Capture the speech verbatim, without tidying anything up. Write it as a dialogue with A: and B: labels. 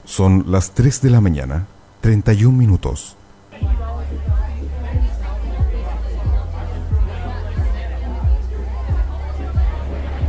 A: Son las tres de la mañana, treinta y un minutos.